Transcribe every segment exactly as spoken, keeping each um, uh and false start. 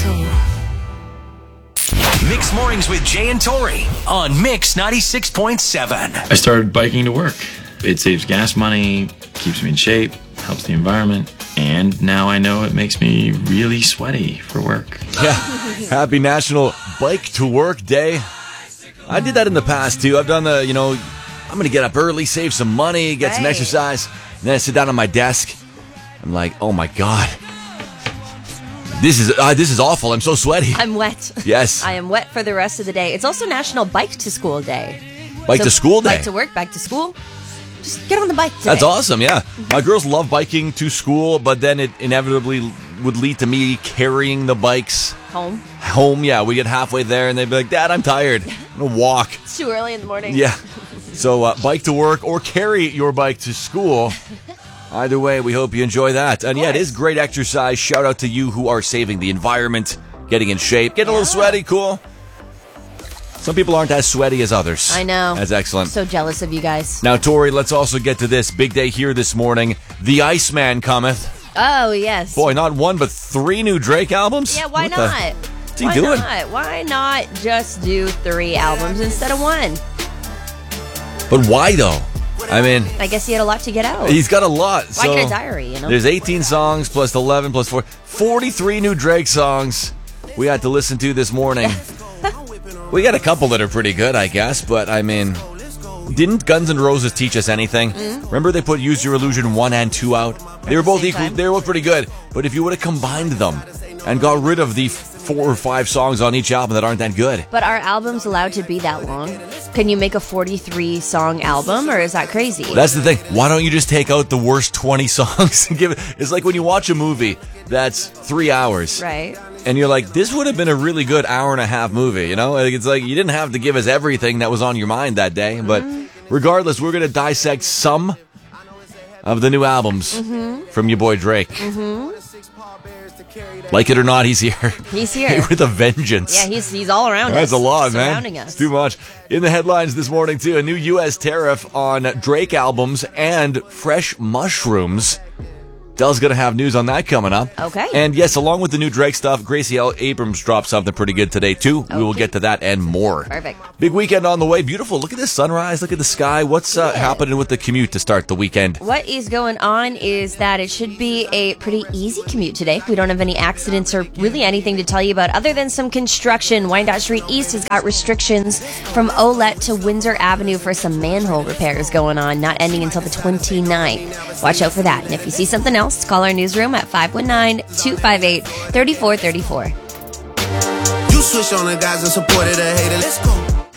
soul. Mix Mornings with Jay and Tori on Mix ninety-six point seven. I started biking to work. It saves gas money, keeps me in shape, helps the environment, and now I know it makes me really sweaty for work. Yeah. Happy National Bike to Work Day. I did that in the past too. I've done the, you know, I'm going to get up early, save some money, get right. some exercise, and then I sit down on my desk. I'm like, oh my God. This is uh, this is awful. I'm so sweaty. I'm wet. Yes. I am wet for the rest of the day. It's also National Bike to School Day. Bike so, to School Day? Bike to work, bike to school. Just get on the bike today. That's awesome, yeah. My girls love biking to school, but then it inevitably would lead to me carrying the bikes home. Home, yeah. We get halfway there, and they'd be like, Dad, I'm tired. I'm going to walk. It's too early in the morning. Yeah. So uh, bike to work or carry your bike to school. Either way, we hope you enjoy that. And yeah, it is great exercise. Shout out to you who are saving the environment, getting in shape, getting a little sweaty, cool. Some people aren't as sweaty as others. I know. That's excellent. I'm so jealous of you guys. Now, Tori, let's also get to this. Big day here this morning. The Iceman cometh. Oh, yes. Boy, not one, but three new Drake albums? Yeah, why what not? The, what's he why doing? Not? Why not just do three albums instead of one? But why, though? I mean... I guess he had a lot to get out. He's got a lot. Why so get a diary, you know? There's eighteen songs plus eleven plus four. forty-three new Drake songs we had to listen to this morning. We got a couple that are pretty good, I guess, but I mean, didn't Guns N' Roses teach us anything? Mm-hmm. Remember they put Use Your Illusion one and two out? They were both equal. They were both pretty good. But if you would have combined them and got rid of the four or five songs on each album that aren't that good. But are albums allowed to be that long? Can you make a forty-three song album, or is that crazy? That's the thing. Why don't you just take out the worst twenty songs and give it? It's like when you watch a movie that's three hours. Right. And you're like, this would have been a really good hour and a half movie, you know? It's like you didn't have to give us everything that was on your mind that day. But mm-hmm. regardless, we're going to dissect some of the new albums mm-hmm. from your boy Drake. Mm-hmm. Like it or not, he's here. He's here. With a vengeance. Yeah, he's he's all around That's us. That's a lot, man. Surrounding us. It's too much. In the headlines this morning, too, a new U S tariff on Drake albums and fresh mushrooms. Dell's going to have news on that coming up. Okay. And yes, along with the new Drake stuff, Gracie L. Abrams dropped something pretty good today, too. Okay. We will get to that and more. Perfect. Big weekend on the way. Beautiful. Look at the sunrise. Look at the sky. What's uh, yeah. happening with the commute to start the weekend? What is going on is that it should be a pretty easy commute today. We don't have any accidents or really anything to tell you about other than some construction. Wyandotte Street East has got restrictions from Olette to Windsor Avenue for some manhole repairs going on, not ending until the twenty-ninth. Watch out for that. And if you see something else, call our newsroom at five one nine, two five eight, three four three four. You switch on the guys and supported a hater. Let's go.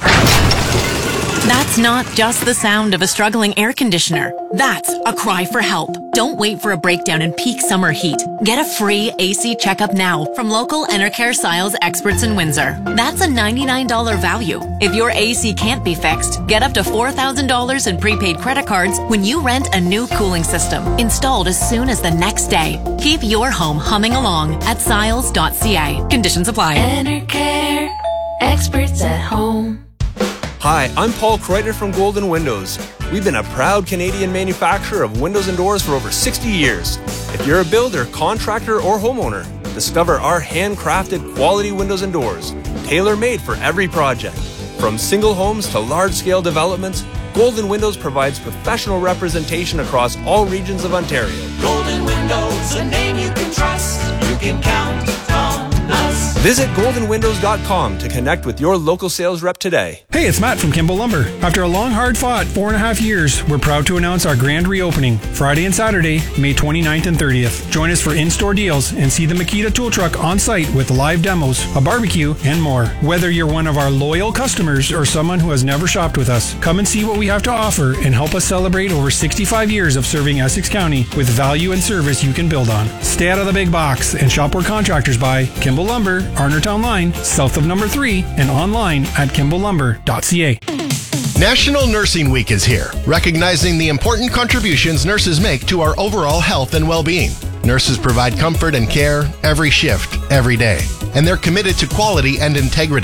That's not just the sound of a struggling air conditioner. That's a cry for help. Don't wait for a breakdown in peak summer heat. Get a free A C checkup now from local Enercare Siles experts in Windsor. That's a ninety-nine dollars value. If your A C can't be fixed, get up to four thousand dollars in prepaid credit cards when you rent a new cooling system, installed as soon as the next day. Keep your home humming along at siles dot c a. Conditions apply. Enercare, experts at home. Hi, I'm Paul Kreuter from Golden Windows. We've been a proud Canadian manufacturer of windows and doors for over sixty years. If you're a builder, contractor, or homeowner, discover our handcrafted quality windows and doors, tailor-made for every project. From single homes to large-scale developments, Golden Windows provides professional representation across all regions of Ontario. Golden Windows, a name you can trust. You can count on us. Visit golden windows dot com to connect with your local sales rep today. Hey, it's Matt from Kimball Lumber. After a long, hard fought four and a half years, we're proud to announce our grand reopening Friday and Saturday, May twenty-ninth and thirtieth. Join us for in-store deals and see the Makita tool truck on site with live demos, a barbecue, and more. Whether you're one of our loyal customers or someone who has never shopped with us, come and see what we have to offer and help us celebrate over sixty-five years of serving Essex County with value and service you can build on. Stay out of the big box and shop where contractors buy. Kimball Lumber, Arnertown Line, south of number three, and online at kimball lumber dot c a. National Nursing Week is here, recognizing the important contributions nurses make to our overall health and well-being. Nurses provide comfort and care every shift, every day, and they're committed to quality and integrity.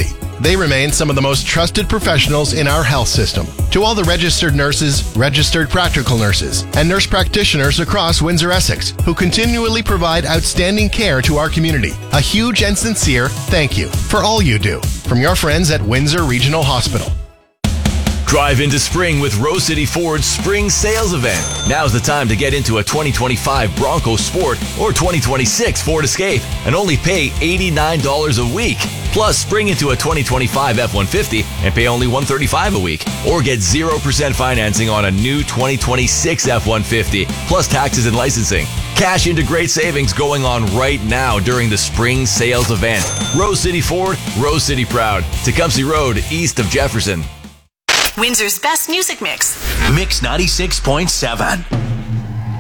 They remain some of the most trusted professionals in our health system. To all the registered nurses, registered practical nurses, and nurse practitioners across Windsor-Essex who continually provide outstanding care to our community, a huge and sincere thank you for all you do. From your friends at Windsor Regional Hospital. Drive into spring with Rose City Ford's Spring Sales Event. Now's the time to get into a twenty twenty-five Bronco Sport or twenty twenty-six Ford Escape and only pay eighty-nine dollars a week. Plus, spring into a twenty twenty-five F one fifty and pay only one hundred thirty-five dollars a week. Or get zero percent financing on a new twenty twenty-six F one fifty, plus taxes and licensing. Cash into great savings going on right now during the Spring Sales Event. Rose City Ford, Rose City proud. Tecumseh Road, east of Jefferson. Windsor's best music mix. Mix ninety-six point seven.